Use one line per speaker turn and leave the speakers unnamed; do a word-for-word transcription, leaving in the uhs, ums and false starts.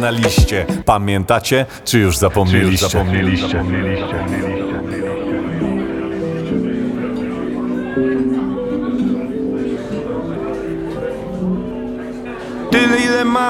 na liście. Pamiętacie, czy już zapomnieliście? Czy już zapomnieliście?
Tyle ile ma